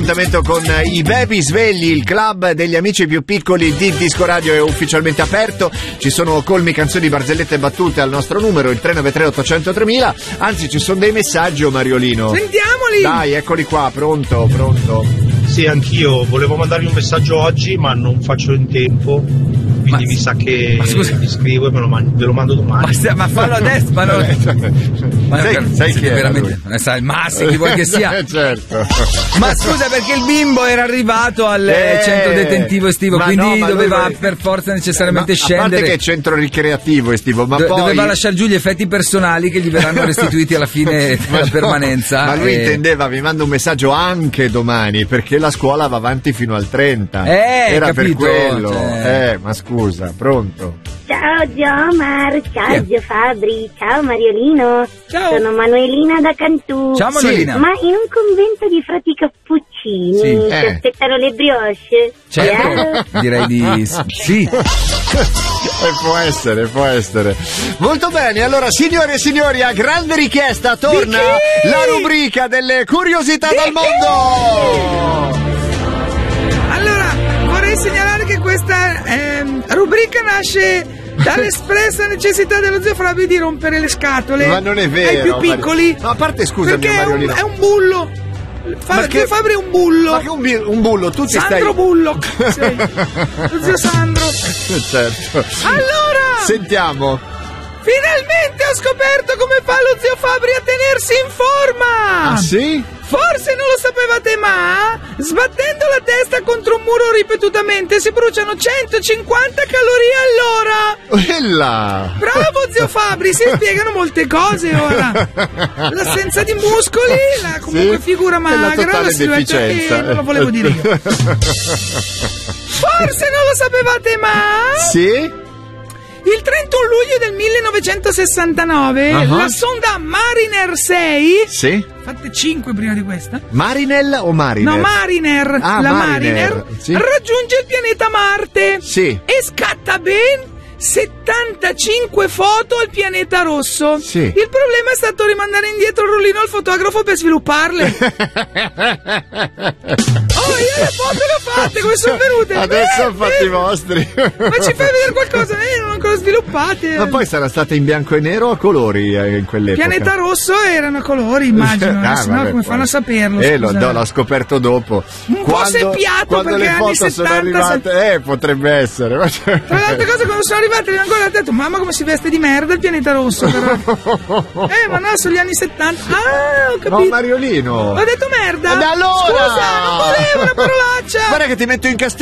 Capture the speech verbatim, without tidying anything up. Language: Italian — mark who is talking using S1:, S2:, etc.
S1: appuntamento con i Baby Svegli, il club degli amici più piccoli di Disco Radio è ufficialmente aperto. Ci sono colmi, canzoni, barzellette e battute al nostro numero, il tre nove tre otto zero zero tremila. Anzi, ci sono dei messaggi, oh Mariolino.
S2: Sentiamoli!
S1: Dai, eccoli qua, pronto, pronto.
S3: Sì, anch'io volevo mandarvi un messaggio oggi, ma non faccio in tempo. Quindi
S2: ma,
S3: mi sa che mi scrivo e me lo mando, ve lo mando domani.
S2: Ma, sta, ma fallo adesso, ma no. Ma
S1: sai,
S2: per,
S1: sai chi è
S2: veramente? Sai il Massi, chi vuoi che sia?
S1: Certo.
S2: Ma scusa, perché il bimbo era arrivato al
S1: eh,
S2: centro detentivo estivo, quindi
S1: no,
S2: doveva
S1: lui...
S2: per forza necessariamente
S1: ma,
S2: scendere.
S1: A parte che è centro ricreativo estivo, ma
S2: Do,
S1: poi
S2: doveva lasciare giù gli effetti personali che gli verranno restituiti alla fine della
S1: no,
S2: permanenza.
S1: Ma lui
S2: e...
S1: intendeva, vi mando un messaggio anche domani, perché la scuola va avanti fino al trenta.
S2: Eh,
S1: era
S2: capito,
S1: per quello.
S2: cioè...
S1: Eh, ma scusa, pronto?
S4: Ciao Giomar, ciao
S2: yeah.
S4: Gio Fabri, ciao Mariolino.
S2: Ciao.
S4: Sono Manuelina da Cantù.
S2: Ciao Manuelina.
S4: Sì. Ma in un convento di frati cappuccini
S2: sì.
S4: ti
S1: eh.
S4: aspettano le brioche?
S2: Certo,
S4: Yeah.
S2: direi di sì.
S1: E può essere, può essere. Molto bene, allora signore e signori, a grande richiesta torna la rubrica delle curiosità
S2: di
S1: dal
S2: chi?
S1: mondo.
S2: Allora, vorrei segnalare che questa ehm, rubrica nasce dall'espressa necessità dello zio Fabio di rompere le scatole.
S1: Ma non è vero.
S2: Ai più piccoli.
S1: No, a parte, scusami,
S2: perché è un,
S1: Mariolino.
S2: è un bullo. Fa,
S1: che...
S2: Fabri è un bullo.
S1: Ma che un, un bullo, tu ti
S2: Sandro
S1: stai...
S2: Bullock, sì. Lo zio Sandro.
S1: Certo.
S2: Allora,
S1: sentiamo.
S2: Finalmente ho scoperto come fa lo zio Fabri a tenersi in forma.
S1: Ah, sì?
S2: Forse non lo sapevate, ma sbattendo la testa contro un muro ripetutamente si bruciano centocinquanta calorie all'ora.
S1: Ella.
S2: Bravo zio Fabri, si spiegano molte cose ora. L'assenza di muscoli, la comunque
S1: sì?
S2: figura magra, la, la silhouette, eh, non lo volevo dire io. Forse non lo sapevate, ma
S1: sì?
S2: il trentuno luglio del millenovecentosessantanove uh-huh. la sonda Mariner sei,
S1: sì?
S2: fatte cinque prima di questa.
S1: Marinel o Mariner?
S2: No, Mariner,
S1: ah,
S2: la
S1: Mariner,
S2: Mariner
S1: sì?
S2: raggiunge il pianeta Marte,
S1: sì,
S2: e scatta ben settantacinque foto al pianeta rosso.
S1: Sì.
S2: Il problema è stato rimandare indietro il rullino al fotografo per svilupparle. Oh, io le foto le ho fatte, come sono venute?
S1: Adesso ho
S2: Beh,
S1: fatto
S2: beh.
S1: i vostri.
S2: Ma ci fai vedere qualcosa? Eh, non ancora sviluppate.
S1: Ma poi sarà stata in bianco e nero o a colori eh, in quell'epoca?
S2: Pianeta rosso erano a colori, immagino.
S1: Ah,
S2: se no,
S1: vabbè,
S2: come
S1: poi.
S2: fanno a saperlo?
S1: Eh,
S2: scusa?
S1: l'ho, l'ho scoperto dopo.
S2: Un po' seppiato,
S1: quando
S2: perché
S1: le
S2: anni
S1: foto sono
S2: settanta,
S1: arrivate, eh, potrebbe essere.
S2: Tra le altre cose, quando sono arrivate, ancora ho detto, mamma come si veste di merda il pianeta rosso, però. Eh, ma no, sono gli anni settanta. Ah, ho capito.
S1: No, Mariolino.
S2: Ho detto merda?
S1: Ma allora!
S2: Scusa, non volevo una parolaccia.
S1: Guarda che ti metto in castigo.